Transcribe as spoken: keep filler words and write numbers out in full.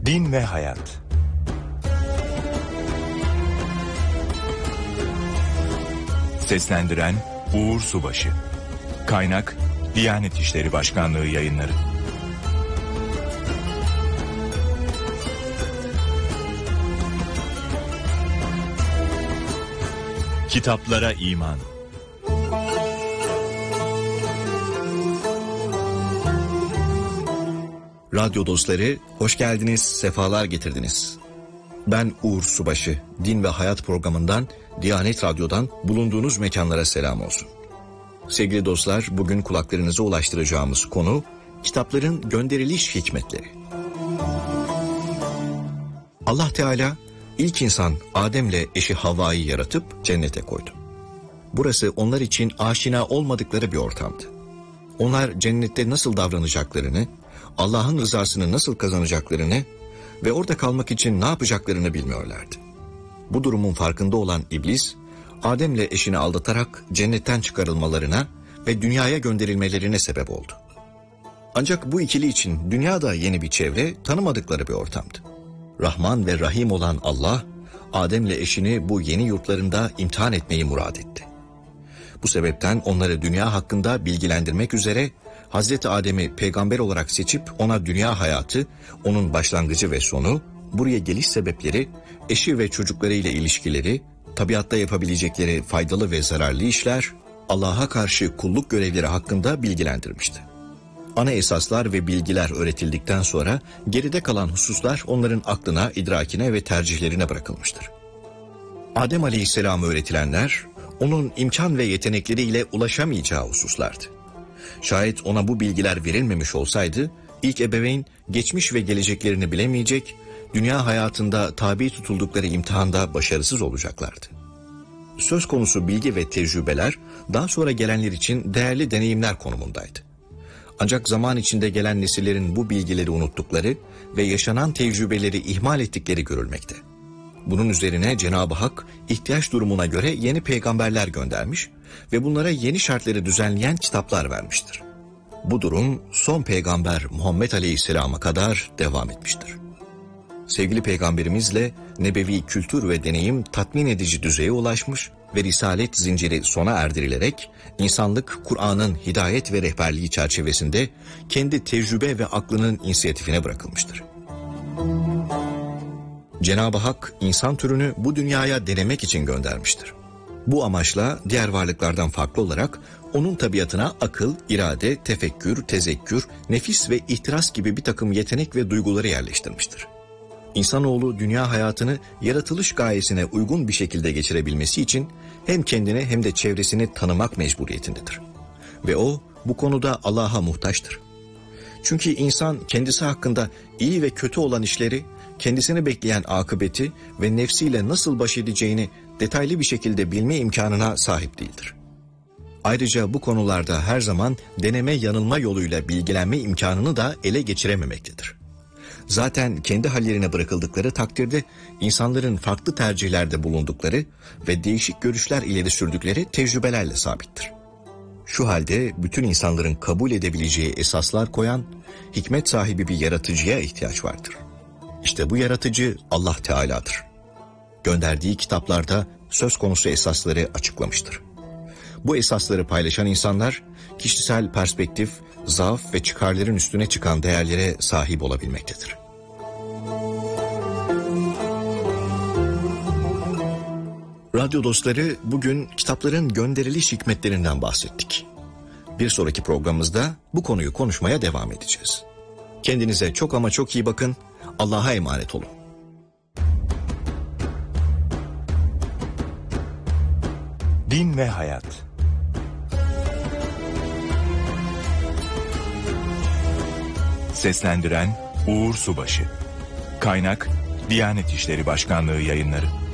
Din ve Hayat. Seslendiren Uğur Subaşı. Kaynak Diyanet İşleri Başkanlığı Yayınları. Kitaplara İman. Radyo dostları, hoş geldiniz, sefalar getirdiniz. Ben Uğur Subaşı, Din ve Hayat programından, Diyanet Radyo'dan bulunduğunuz mekanlara selam olsun. Sevgili dostlar, bugün kulaklarınıza ulaştıracağımız konu, kitapların gönderiliş hikmetleri. Allah Teala, ilk insan Adem'le eşi Havva'yı yaratıp cennete koydu. Burası onlar için aşina olmadıkları bir ortamdı. Onlar cennette nasıl davranacaklarını, Allah'ın rızasını nasıl kazanacaklarını ve orada kalmak için ne yapacaklarını bilmiyorlardı. Bu durumun farkında olan iblis, Adem'le eşini aldatarak cennetten çıkarılmalarına ve dünyaya gönderilmelerine sebep oldu. Ancak bu ikili için dünyada yeni bir çevre, tanımadıkları bir ortamdı. Rahman ve Rahim olan Allah, Adem'le eşini bu yeni yurtlarında imtihan etmeyi murad etti. Bu sebepten onları dünya hakkında bilgilendirmek üzere Hazreti Adem'i peygamber olarak seçip ona dünya hayatı, onun başlangıcı ve sonu, buraya geliş sebepleri, eşi ve çocuklarıyla ilişkileri, tabiatta yapabilecekleri faydalı ve zararlı işler, Allah'a karşı kulluk görevleri hakkında bilgilendirmişti. Ana esaslar ve bilgiler öğretildikten sonra geride kalan hususlar onların aklına, idrakine ve tercihlerine bırakılmıştır. Adem Aleyhisselam'a öğretilenler, onun imkan ve yetenekleriyle ulaşamayacağı hususlardı. Şayet ona bu bilgiler verilmemiş olsaydı, ilk ebeveyn geçmiş ve geleceklerini bilemeyecek, dünya hayatında tabi tutuldukları imtihanda başarısız olacaklardı. Söz konusu bilgi ve tecrübeler daha sonra gelenler için değerli deneyimler konumundaydı. Ancak zaman içinde gelen nesillerin bu bilgileri unuttukları ve yaşanan tecrübeleri ihmal ettikleri görülmekte. Bunun üzerine Cenab-ı Hak ihtiyaç durumuna göre yeni peygamberler göndermiş ve bunlara yeni şartları düzenleyen kitaplar vermiştir. Bu durum son peygamber Muhammed Aleyhisselam'a kadar devam etmiştir. Sevgili peygamberimizle nebevi kültür ve deneyim tatmin edici düzeye ulaşmış ve risalet zinciri sona erdirilerek insanlık Kur'an'ın hidayet ve rehberliği çerçevesinde kendi tecrübe ve aklının inisiyatifine bırakılmıştır. Cenab-ı Hak insan türünü bu dünyaya denemek için göndermiştir. Bu amaçla diğer varlıklardan farklı olarak onun tabiatına akıl, irade, tefekkür, tezekkür, nefis ve ihtiras gibi bir takım yetenek ve duyguları yerleştirmiştir. İnsanoğlu dünya hayatını yaratılış gayesine uygun bir şekilde geçirebilmesi için hem kendini hem de çevresini tanımak mecburiyetindedir. Ve o bu konuda Allah'a muhtaçtır. Çünkü insan kendisi hakkında iyi ve kötü olan işleri, kendisini bekleyen akıbeti ve nefsiyle nasıl baş edeceğini detaylı bir şekilde bilme imkanına sahip değildir. Ayrıca bu konularda her zaman deneme yanılma yoluyla bilgilenme imkanını da ele geçirememektedir. Zaten kendi hallerine bırakıldıkları takdirde insanların farklı tercihlerde bulundukları ve değişik görüşler ileri sürdükleri tecrübelerle sabittir. Şu halde bütün insanların kabul edebileceği esaslar koyan, hikmet sahibi bir yaratıcıya ihtiyaç vardır. İşte bu yaratıcı Allah Teala'dır. Gönderdiği kitaplarda söz konusu esasları açıklamıştır. Bu esasları paylaşan insanlar, kişisel perspektif, zaaf ve çıkarların üstüne çıkan değerlere sahip olabilmektedir. Radyo dostları, bugün kitapların gönderiliş hikmetlerinden bahsettik. Bir sonraki programımızda bu konuyu konuşmaya devam edeceğiz. Kendinize çok ama çok iyi bakın, Allah'a emanet olun. Din ve Hayat. Seslendiren Uğur Subaşı. Kaynak Diyanet İşleri Başkanlığı Yayınları.